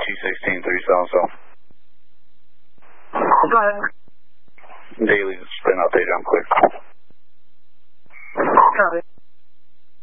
216, 377. Go ahead. Daily spin out data, I'm clear.